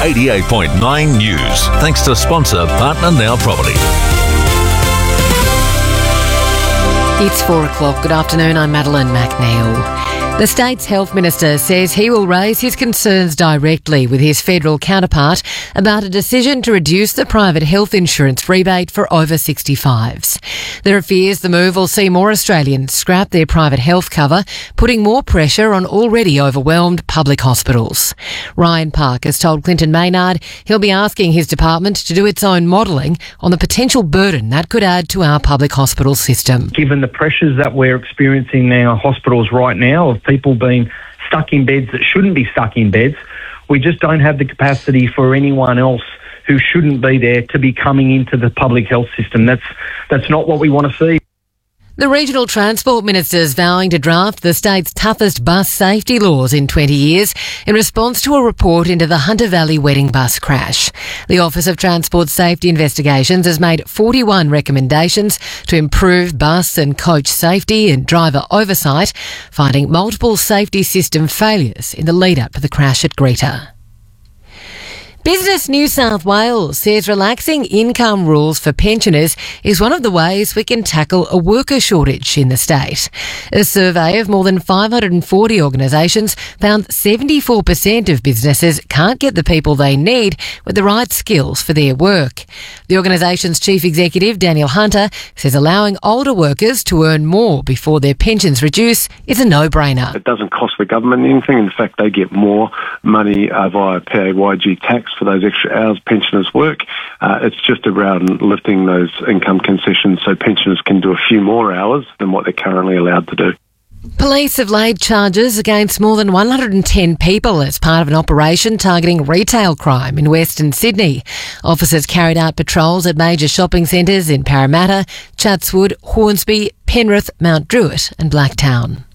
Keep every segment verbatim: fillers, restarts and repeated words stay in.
eighty-eight point nine News. Thanks to sponsor Partner Now Property. It's four o'clock. Good afternoon. I'm Madeline McNeil. The state's health minister says he will raise his concerns directly with his federal counterpart about a decision to reduce the private health insurance rebate for over sixty-fives. There are fears the move will see more Australians scrap their private health cover, putting more pressure on already overwhelmed public hospitals. Ryan Park has told Clinton Maynard he'll be asking his department to do its own modelling on the potential burden that could add to our public hospital system. Given the pressures that we're experiencing in our hospitals right now of people being stuck in beds that shouldn't be stuck in beds, we just don't have the capacity for anyone else who shouldn't be there to be coming into the public health system. That's that's not what we want to see. The Regional Transport Minister is vowing to draft the state's toughest bus safety laws in twenty years in response to a report into the Hunter Valley wedding bus crash. The Office of Transport Safety Investigations has made forty-one recommendations to improve bus and coach safety and driver oversight, finding multiple safety system failures in the lead-up to the crash at Greta. Business New South Wales says relaxing income rules for pensioners is one of the ways we can tackle a worker shortage in the state. A survey of more than five hundred forty organisations found seventy-four percent of businesses can't get the people they need with the right skills for their work. The organisation's chief executive, Daniel Hunter, says allowing older workers to earn more before their pensions reduce is a no-brainer. It doesn't cost the government anything. In fact, they get more money uh, via P A Y G tax for those extra hours pensioners work. Uh, it's just around lifting those income concessions so pensioners can do a few more hours than what they're currently allowed to do. Police have laid charges against more than one hundred ten people as part of an operation targeting retail crime in Western Sydney. Officers carried out patrols at major shopping centres in Parramatta, Chatswood, Hornsby, Penrith, Mount Druitt and Blacktown.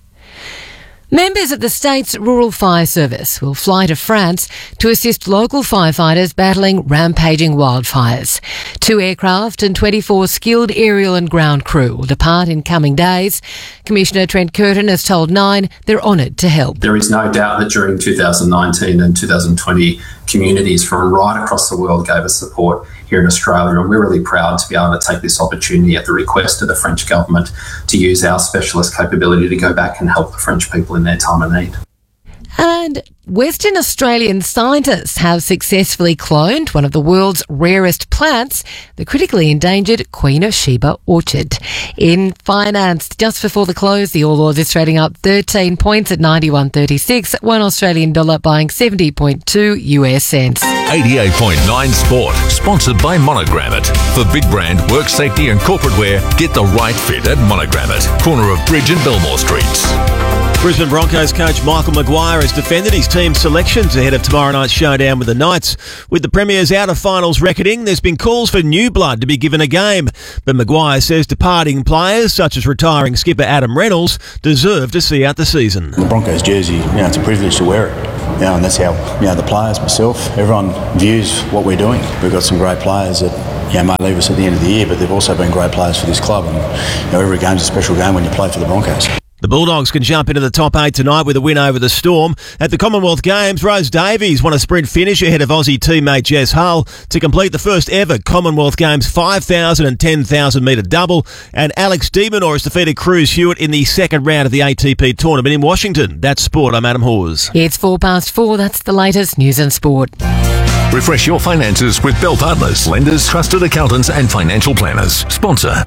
Members of the state's Rural Fire Service will fly to France to assist local firefighters battling rampaging wildfires. Two aircraft and twenty-four skilled aerial and ground crew will depart in coming days. Commissioner Trent Curtin has told Nine they're honoured to help. There is no doubt that during two thousand nineteen and two thousand twenty, communities from right across the world gave us support here in Australia, and we're really proud to be able to take this opportunity at the request of the French government to use our specialist capability to go back and help the French people in their time of need. And Western Australian scientists have successfully cloned one of the world's rarest plants, the critically endangered Queen of Sheba orchid. In finance, just before the close, the All Ords is trading up thirteen points at ninety-one thirty-six, one Australian dollar buying seventy point two US cents. eighty-eight point nine Sport, sponsored by Monogrammet. For big brand, work safety and corporate wear, get the right fit at Monogrammet, corner of Bridge and Belmore Streets. Brisbane Broncos coach Michael Maguire has defended his team's selections ahead of tomorrow night's showdown with the Knights. With the Premier's out-of-finals reckoning, there's been calls for new blood to be given a game. But Maguire says departing players, such as retiring skipper Adam Reynolds, deserve to see out the season. The Broncos jersey, you know, it's a privilege to wear it. You know, and that's how, you know, the players, myself, everyone views what we're doing. We've got some great players that, you know, may leave us at the end of the year, but they've also been great players for this club. And, you know, every game's a special game when you play for the Broncos. The Bulldogs can jump into the top eight tonight with a win over the Storm. At the Commonwealth Games, Rose Davies won a sprint finish ahead of Aussie teammate Jess Hull to complete the first ever Commonwealth Games five thousand and ten thousand metre double. And Alex de Minaur defeated Cruz Hewitt in the second round of the A T P tournament in Washington. That's sport. I'm Adam Hawes. It's four past four. That's the latest news and sport. Refresh your finances with Bell Partners, lenders, trusted accountants and financial planners. Sponsor.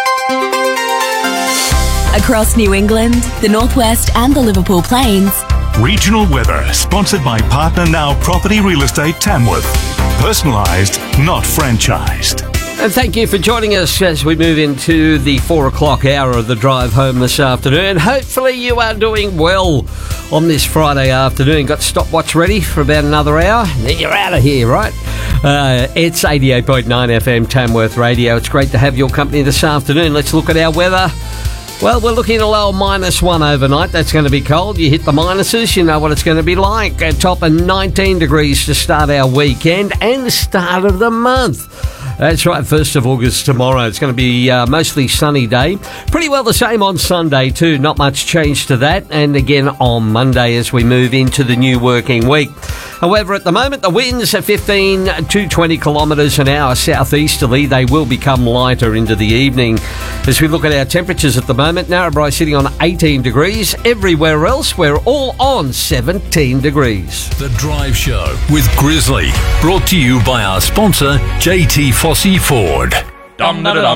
Across New England, the Northwest and the Liverpool Plains. Regional weather, sponsored by Partner Now Property Real Estate Tamworth. Personalised, not franchised. And thank you for joining us as we move into the four o'clock hour of the drive home this afternoon. Hopefully you are doing well on this Friday afternoon. Got stopwatch ready for about another hour, and then you're out of here, right? Uh, it's eighty-eight point nine F M Tamworth Radio. It's great to have your company this afternoon. Let's look at our weather. Well, we're looking at a low minus one overnight. That's going to be cold. You hit the minuses, you know what it's going to be like. A top of nineteen degrees to start our weekend and the start of the month. That's right, first of August tomorrow. It's going to be uh, mostly sunny day. Pretty well the same on Sunday too. Not much change to that. And again on Monday as we move into the new working week. However, at the moment, the winds are fifteen to twenty kilometres an hour southeasterly. They will become lighter into the evening. As we look at our temperatures at the moment, Narrabri sitting on eighteen degrees. Everywhere else, we're all on seventeen degrees. The Drive Show with Grizzly, brought to you by our sponsor, J T Fossey Ford.